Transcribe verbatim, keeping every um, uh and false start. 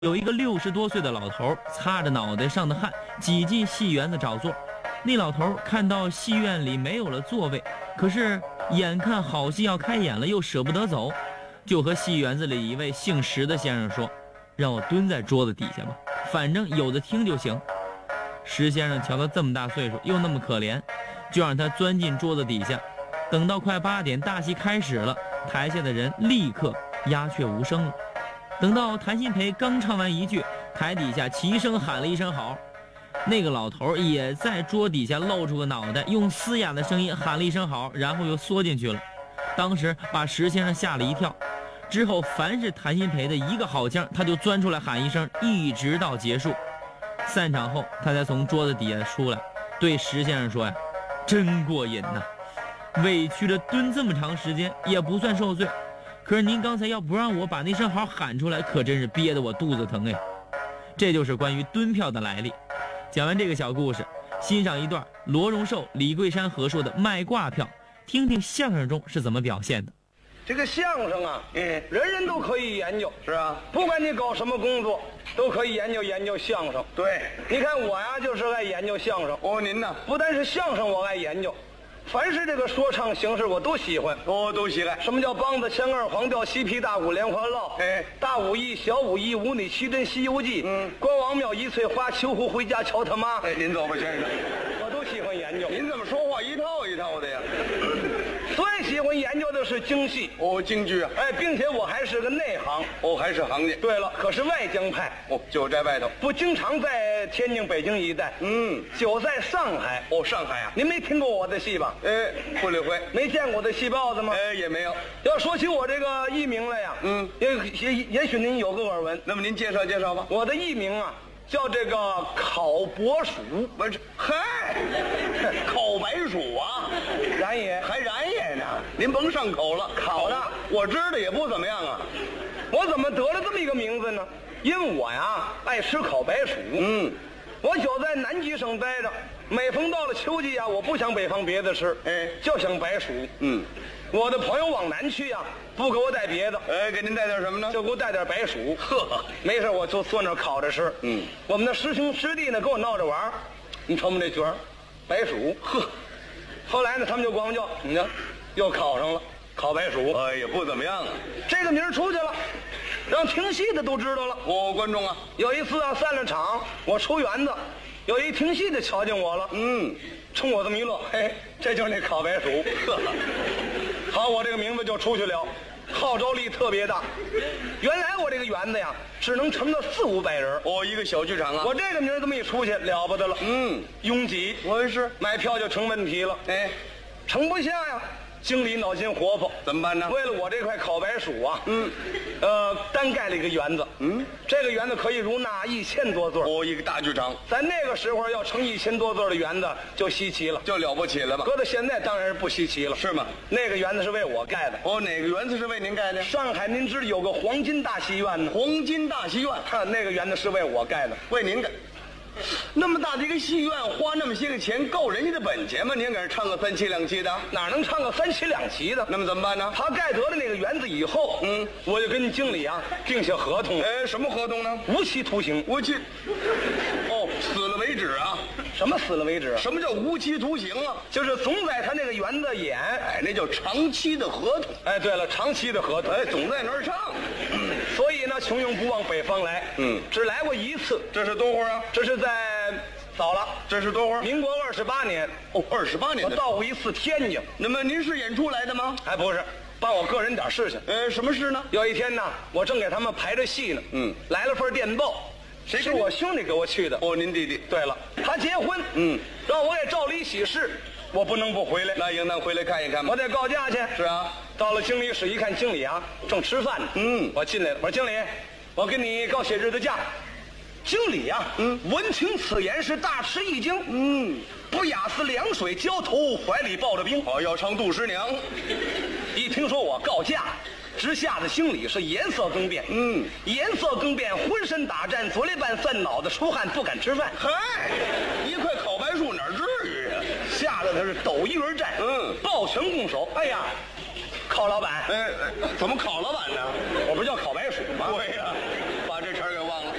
有一个六十多岁的老头，擦着脑袋上的汗，挤进戏园子找座。那老头看到戏院里没有了座位，可是眼看好戏要开演了，又舍不得走，就和戏园子里一位姓石的先生说：“让我蹲在桌子底下吧，反正有的听就行。”石先生瞧他这么大岁数，又那么可怜，就让他钻进桌子底下。等到快八点，大戏开始了，台下的人立刻鸦雀无声了。等到谭鑫培刚唱完一句，台底下齐声喊了一声好，那个老头也在桌底下露出个脑袋，用嘶哑的声音喊了一声好，然后又缩进去了。当时把石先生吓了一跳，之后凡是谭鑫培的一个好腔，他就钻出来喊一声，一直到结束。散场后他才从桌子底下出来，对石先生说呀：“真过瘾呐，委屈着蹲这么长时间也不算受罪，可是您刚才要不让我把那声好喊出来，可真是憋得我肚子疼哎。”这就是关于蹲票的来历。讲完这个小故事，欣赏一段罗荣寿、李桂山合说的卖挂票，听听相声中是怎么表现的。 这个相声啊，嗯，人人都可以研究， 是啊， 不管你搞什么工作，都可以研究研究相声。 对， 你看我呀，就是爱研究相声。 哦，您呢？ 不但是相声我爱研究，凡是这个说唱形式我都喜欢。 哦，都喜爱。 什么叫梆子、腔二、黄调、西皮、大鼓、连环烙？ 哎， 大武艺、小武艺、舞女、七真、西游记。 嗯， 关王庙、一翠花、秋胡回家瞧他妈。 哎，您走吧，先生。 我都喜欢研究。 您怎么说话一套一套的呀？ 最喜欢研究的是京戏。 哦，京剧啊。 哎，并且我还是个内行。 哦，还是行家。 对了，可是外江派。 哦，就在外头， 不经常在天津、北京一带。 嗯， 就在上海。 哦，上海啊。 您没听过我的戏吧？ 哎，不理会。 没见过我的戏报子吗？ 哎，也没有。 要说起我这个艺名来呀， 嗯， 也也也许您有个耳闻。 那么您介绍介绍吧。 我的艺名啊，叫这个烤白薯。 不是，嗨，烤白薯啊， 然也还燃也呢。您甭上口了， 烤的我知道也不怎么样啊。 我怎么得了这么一个名字呢？因为我呀爱吃烤白薯。 嗯， 我就在南极省待着，每逢到了秋季啊，我不想北方别的吃， 哎， 就想白薯。 嗯， 我的朋友往南去啊，不给我带别的， 哎，给您带点什么呢？ 就给我带点白薯。 呵， 没事我就坐那儿烤着吃。 嗯， 我们的师兄师弟呢跟我闹着玩儿，你瞅我们这角儿，白薯。 呵， 后来呢，他们就管我叫你呢，又烤上了，烤白薯。 哎，也不怎么样啊。 这个名儿出去了，让听戏的都知道了。 我观众啊， 有一次啊，散了场，我出园子，有一听戏的瞧见我了， 嗯， 冲我这么一乐，嘿，这就是那烤白薯。呵，好，我这个名字就出去了，号召力特别大。原来我这个园子呀，只能盛到四五百人。 哦，一个小剧场啊。 我这个名儿这么一出去，了不得了。 嗯， 拥挤， 我也是。 买票就成问题了。 哎， 盛不下呀。经理脑筋活泼， 怎么办呢？ 为了我这块烤白薯啊， 嗯， 呃，单盖了一个园子。 嗯， 这个园子可以容纳一千多座。 哦，一个大剧场。 在那个时候要成一千多座的园子就稀奇了， 就了不起了吧？ 搁到现在当然是不稀奇了， 是吗？ 那个园子是为我盖的。 哦，哪个园子是为您盖的？ 上海您知道有个黄金大戏院呢？ 黄金大戏院， 哈，那个园子是为我盖的， 为您盖。那么大的一个戏院，花那么些个钱，够人家的本钱吗？您搁这唱个三七两七的， 哪能唱个三七两齐的？ 那么怎么办呢？ 他盖得了那个园子以后， 嗯， 我就跟经理啊定下合同。 哎，什么合同呢？ 无期徒刑。 无期。哦，死了为止啊？ 什么死了为止？ 什么叫无期徒刑啊？ 就是总在他那个园子演。 哎，那叫长期的合同。 哎，对了，长期的合同。 哎，总在那儿唱。 嗯，所以呢，穷勇不往北方来。 嗯， 只来过一次。 这是多会儿啊？ 这是在。早了， 这是多会儿？ 民国二十八年。 哦，二十八年的。 我到过一次天津。 那么您是演出来的吗？ 还不是，办我个人点事情。 呃，什么事呢？ 有一天呢，我正给他们排着戏呢。 嗯， 来了份电报， 谁是我兄弟给我去的。 哦，您弟弟。 对了，他结婚。 嗯， 让我给照理喜事，我不能不回来。 那应当回来看一看嘛。 我得告假去。 是啊。 到了经理室一看，经理啊正吃饭呢。 嗯， 我进来了，我说经理，我给你告些日子假。经理呀、啊， 嗯， 闻听此言是大吃一惊， 嗯， 不亚似凉水浇头，怀里抱着冰。 哦，要唱杜十娘。 一听说我告假，直下的经理是颜色更变， 嗯， 颜色更变，浑身打颤，左肋半散，脑子出汗，不敢吃饭。 嗨，一块烤白薯哪至于啊？ 吓得他是抖衣而战， 嗯， 抱拳拱手。哎呀，烤老板， 哎，怎么烤老板呢？ 我不是叫烤白薯吗？ 对呀、啊。